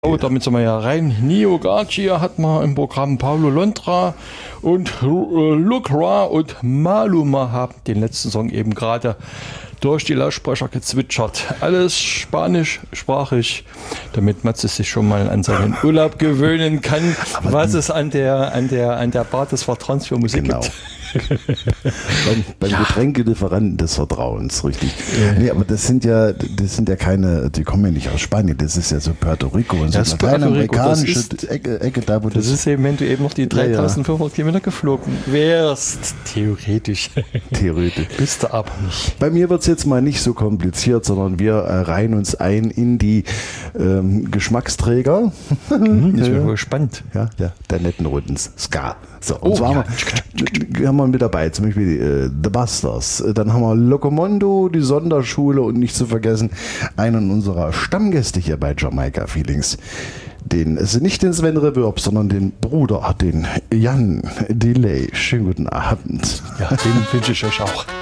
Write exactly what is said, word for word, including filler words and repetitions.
Oh, damit sind wir ja rein. Nio Garcia hat man im Programm, Paulo Londra und äh, Luke Ra und Maluma haben den letzten Song eben gerade durch die Lautsprecher gezwitschert. Alles spanischsprachig, damit Matze sich schon mal an seinen Urlaub gewöhnen kann, aber was es an der, an der, an der Bar des Vertrauens für Musik genau. gibt. beim beim ja. Getränkelieferanten des Vertrauens, richtig. Ja. Nee, aber das sind ja, das sind ja keine, die kommen ja nicht aus Spanien, das ist ja so Puerto Rico und ja, so eine lateinamerikanische Ecke, Ecke da, wo das, das ist eben, wenn du eben noch die dreitausendfünfhundert ja, ja. Kilometer geflogen wärst, theoretisch. Theoretisch. Bist du aber nicht. Bei mir wird es jetzt mal nicht so kompliziert, sondern wir äh, reihen uns ein in die ähm, Geschmacksträger. Mhm, ich bin ja. gespannt. Ja, der, der netten Runden Ska. So, und oh, zwar ja. haben, wir, haben wir mit dabei, zum Beispiel äh, The Busters, dann haben wir Locomondo, die Sonderschule und nicht zu vergessen einen unserer Stammgäste hier bei Jamaika Feelings. Den, es ist nicht den Sven Reverb, sondern den Bruder, den Jan Delay. Schönen guten Abend. Ja, den wünsche ich euch auch.